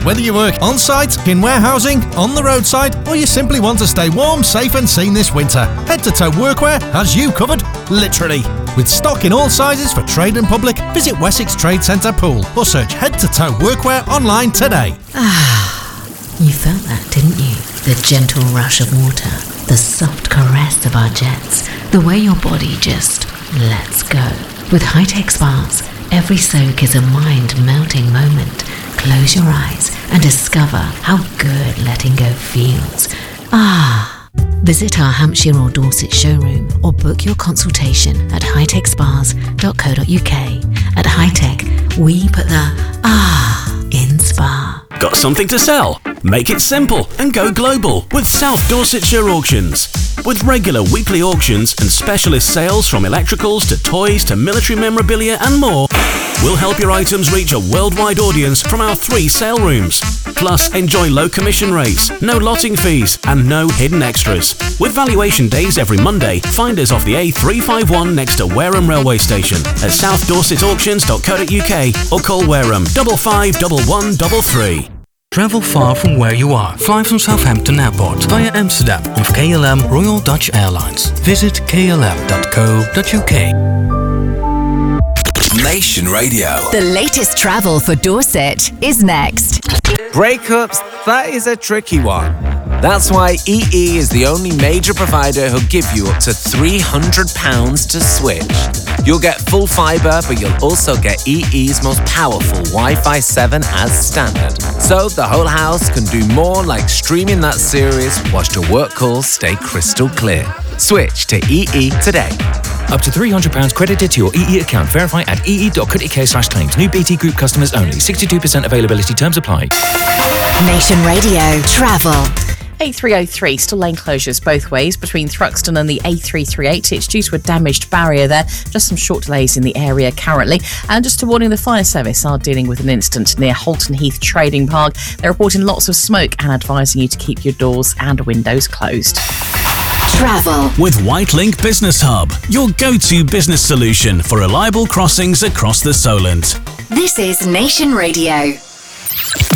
Whether you work on-site, in warehousing, on the roadside, or you simply want to stay warm, safe and seen this winter, Head to Toe Workwear has you covered, literally. With stock in all sizes for trade and public, visit Wessex Trade Centre Pool or search Head to Toe Workwear online today. You felt that, didn't you? The gentle rush of water, the soft caress of our jets, the way your body just lets go. With high-tech spas, every soak is a mind-melting moment. Close your eyes and discover how good letting go feels. Visit our Hampshire or Dorset showroom or book your consultation at hightechspas.co.uk. At Hightech, we put the in spa. Got something to sell? Make it simple and go global with South Dorsetshire Auctions. With regular weekly auctions and specialist sales from electricals to toys to military memorabilia and more, we'll help your items reach a worldwide audience from our 3 sale rooms. Plus, enjoy low commission rates, no lotting fees, and no hidden extras. With valuation days every Monday, find us off the A351 next to Wareham Railway Station at southdorsetauctions.co.uk or call Wareham 551133. Travel far from where you are. Fly from Southampton Airport via Amsterdam with KLM Royal Dutch Airlines. Visit klm.co.uk. Nation Radio. The latest travel for Dorset is next. Breakups, that is a tricky one. That's why EE is the only major provider who'll give you up to £300 to switch. You'll get full fibre, but you'll also get EE's most powerful Wi-Fi 7 as standard. So the whole house can do more, like streaming that series whilst your work calls stay crystal clear. Switch to EE today. Up to £300 credited to your EE account. Verify at ee.co.uk/claims. New BT Group customers only. 62% availability. Terms apply. Nation Radio Travel. A303, still lane closures both ways between Thruxton and the A338. It's due to a damaged barrier there. Just some short delays in the area currently. And just a warning, the fire service are dealing with an incident near Halton Heath Trading Park. They're reporting lots of smoke and advising you to keep your doors and windows closed. Travel. With Whitelink Business Hub, your go-to business solution for reliable crossings across the Solent. This is Nation Radio.